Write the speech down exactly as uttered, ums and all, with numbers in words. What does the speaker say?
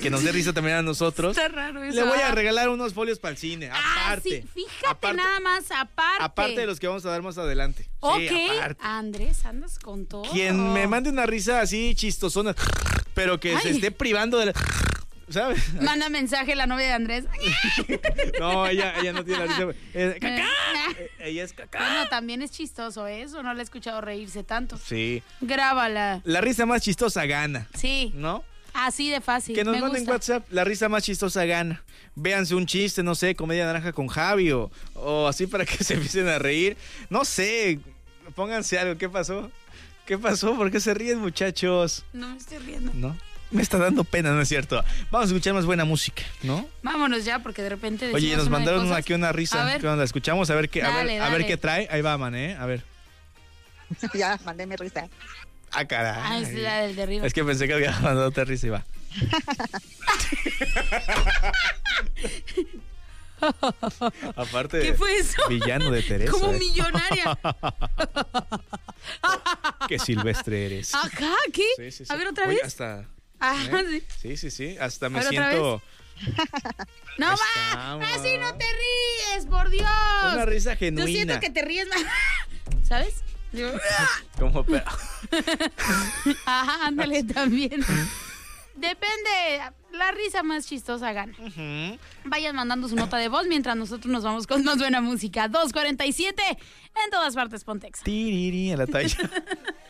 que nos dé risa también a nosotros. Está raro eso. Le voy a regalar unos folios para el cine, Ah, aparte. sí, fíjate aparte, nada más, aparte. Aparte de los que vamos a dar más adelante. Ok, Sí, aparte. Andrés, andas con todo. Quien me mande una risa así chistosona, pero que Ay. se esté privando de la... ¿Sabes? Manda mensaje la novia de Andrés. No, ella, ella no tiene la risa. Eh, ¡Cacá! Eh, ella es cacá. Bueno, también es chistoso eso, no le he escuchado reírse tanto. Sí. Grábala. La risa más chistosa gana, Sí, ¿no? así de fácil. Que nos me manden gusta. WhatsApp, la risa más chistosa gana. Véanse un chiste, no sé, comedia naranja con Javi o, o así para que se empiecen a reír. No sé, pónganse algo. ¿Qué pasó? ¿Qué pasó? ¿Por qué se ríen, muchachos? No me estoy riendo. ¿No? Me está dando pena, ¿no es cierto? Vamos a escuchar más buena música, ¿no? Vámonos ya, porque de repente decimos Oye, nos una de mandaron cosas. aquí una risa. A ver. ¿Qué onda? Escuchamos a ver qué, a Dale, ver, a ver dale. qué trae. Ahí va, man, ¿eh? A ver. Ya, mandé mi risa. Ah, caray. Ah, es la del de arriba. Es que pensé que había mandado otra risa y va. Aparte ¿Qué fue eso? villano de Teresa. Como ¿eh? millonaria. Qué silvestre eres. Ajá, ¿qué? Sí, sí, sí. A ver, ¿otra Oye, vez? hasta... Ah, ¿eh? sí. Sí, sí, sí. Hasta me A ver, ¿otra siento... No Ahí va, estamos. así no te ríes, por Dios. Una risa Yo genuina. siento que te ríes más. ¿Sabes? Yo- Como pe- Ajá, ándale también. Depende, la risa más chistosa gana. Ujú. Vayan mandando su nota de voz mientras nosotros nos vamos con más buena música. dos cuarenta y siete en todas partes, Pontex. Tiriri a la talla.